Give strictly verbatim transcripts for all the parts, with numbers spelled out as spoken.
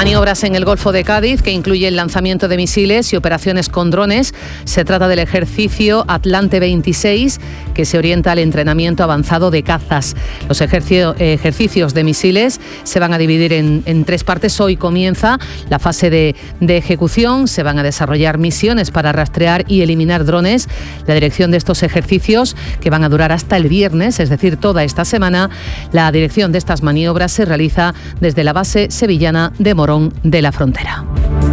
Maniobras en el Golfo de Cádiz que incluye el lanzamiento de misiles y operaciones con drones. Se trata del ejercicio Atlante veintiséis, que se orienta al entrenamiento avanzado de cazas. Los ejercicio, ejercicios de misiles se van a dividir en, en tres partes. Hoy comienza la fase de, de ejecución. Se van a desarrollar misiones para rastrear y eliminar drones. La dirección de estos ejercicios, que van a durar hasta el viernes, es decir, toda esta semana, la dirección de estas maniobras se realiza desde la base sevillana de Morón de la Frontera.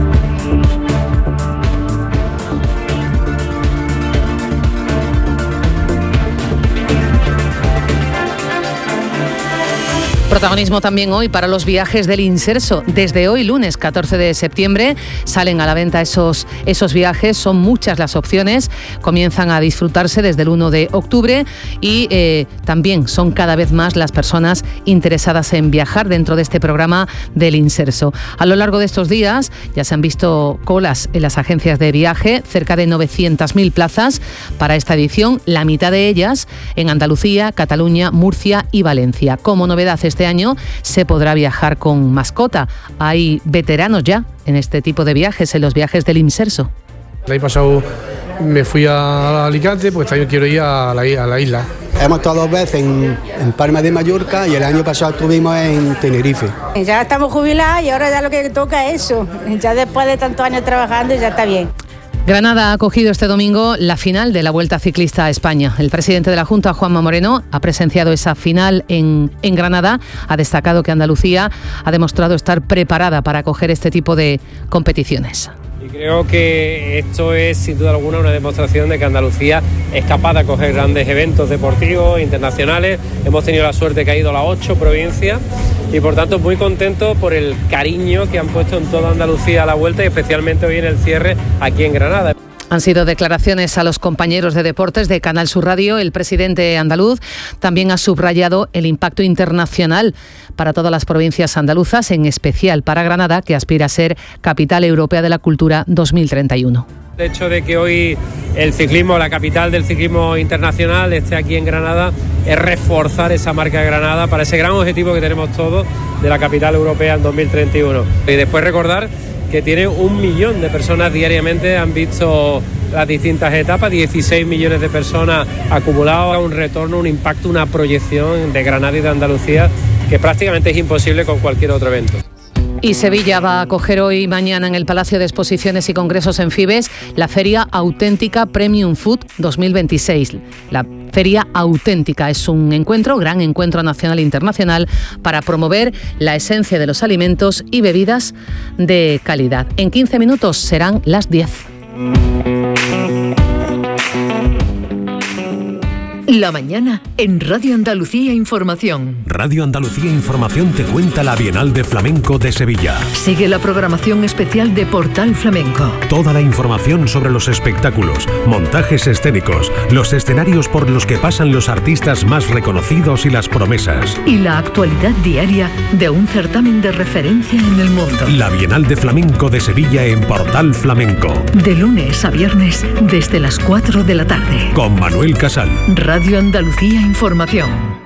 Protagonismo también hoy para los viajes del Inserso. Desde hoy, lunes catorce de septiembre, salen a la venta esos, esos viajes. Son muchas las opciones. Comienzan a disfrutarse desde el uno de octubre y eh, también son cada vez más las personas interesadas en viajar dentro de este programa del Inserso. A lo largo de estos días ya se han visto colas en las agencias de viaje, cerca de novecientas mil plazas para esta edición, la mitad de ellas en Andalucía, Cataluña, Murcia y Valencia. Como novedad, este año se podrá viajar con mascota. Hay veteranos ya en este tipo de viajes, en los viajes del Inserso. El año pasado me fui a Alicante, pues este año quiero ir a la, a la isla. Hemos estado dos veces en, en Palma de Mallorca y el año pasado estuvimos en Tenerife. Ya estamos jubilados y ahora ya lo que toca es eso. Ya después de tantos años trabajando ya está bien. Granada ha acogido este domingo la final de la Vuelta Ciclista a España. El presidente de la Junta, Juanma Moreno, ha presenciado esa final en, en Granada. Ha destacado que Andalucía ha demostrado estar preparada para acoger este tipo de competiciones. Y creo que esto es sin duda alguna una demostración de que Andalucía es capaz de acoger grandes eventos deportivos internacionales. Hemos tenido la suerte que ha ido a las ocho provincias y por tanto muy contento por el cariño que han puesto en toda Andalucía a la Vuelta y especialmente hoy en el cierre aquí en Granada. Han sido declaraciones a los compañeros de deportes de Canal Sur Radio. El presidente andaluz también ha subrayado el impacto internacional para todas las provincias andaluzas, en especial para Granada, que aspira a ser Capital Europea de la Cultura dos mil treinta y uno. El hecho de que hoy el ciclismo, la capital del ciclismo internacional, esté aquí en Granada, es reforzar esa marca de Granada para ese gran objetivo que tenemos todos de la Capital Europea en dos mil treinta y uno. Y después recordar que tiene un millón de personas diariamente, han visto las distintas etapas, dieciséis millones de personas acumuladas, un retorno, un impacto, una proyección de Granada y de Andalucía que prácticamente es imposible con cualquier otro evento. Y Sevilla va a acoger hoy y mañana en el Palacio de Exposiciones y Congresos en Fibes la Feria Auténtica Premium Food dos mil veintiséis. La Feria Auténtica es un encuentro, gran encuentro nacional e internacional para promover la esencia de los alimentos y bebidas de calidad. En quince minutos serán las diez. La mañana en Radio Andalucía Información. Radio Andalucía Información te cuenta la Bienal de Flamenco de Sevilla. Sigue la programación especial de Portal Flamenco. Toda la información sobre los espectáculos, montajes escénicos, los escenarios por los que pasan los artistas más reconocidos y las promesas. Y la actualidad diaria de un certamen de referencia en el mundo. La Bienal de Flamenco de Sevilla en Portal Flamenco. De lunes a viernes desde las cuatro de la tarde. Con Manuel Casal. Radio Andalucía Información.